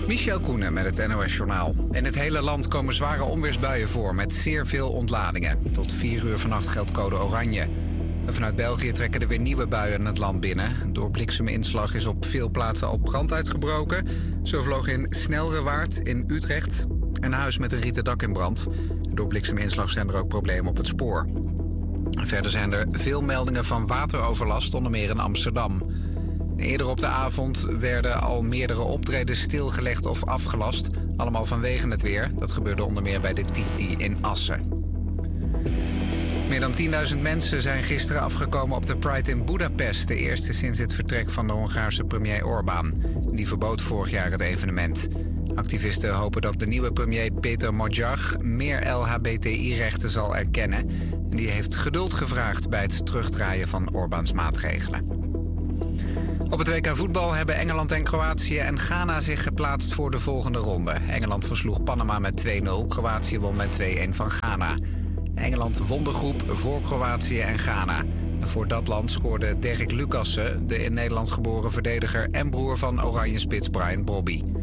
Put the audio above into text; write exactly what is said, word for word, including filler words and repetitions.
Michel Koenen met het N O S-journaal. In het hele land komen zware onweersbuien voor met zeer veel ontladingen. Tot vier uur vannacht geldt code oranje. En vanuit België trekken er weer nieuwe buien het land binnen. Door blikseminslag is op veel plaatsen al brand uitgebroken. Zo vloog in Snelrewaard in Utrecht een huis met een rieten dak in brand. Door blikseminslag zijn er ook problemen op het spoor. Verder zijn er veel meldingen van wateroverlast, onder meer in Amsterdam. Eerder op de avond werden al meerdere optredens stilgelegd of afgelast. Allemaal vanwege het weer. Dat gebeurde onder meer bij de Titi in Assen. Meer dan tienduizend mensen zijn gisteren afgekomen op de Pride in Budapest. De eerste sinds het vertrek van de Hongaarse premier Orbán. Die verbood vorig jaar het evenement. Activisten hopen dat de nieuwe premier Peter Magyar meer L H B T I-rechten zal erkennen. En die heeft geduld gevraagd bij het terugdraaien van Orbáns maatregelen. Op het W K voetbal hebben Engeland en Kroatië en Ghana zich geplaatst voor de volgende ronde. Engeland versloeg Panama met twee nul, Kroatië won met twee-een van Ghana. Engeland won de groep voor Kroatië en Ghana. En voor dat land scoorde Derek Lucassen, de in Nederland geboren verdediger en broer van Oranje-spits Brian Brobby.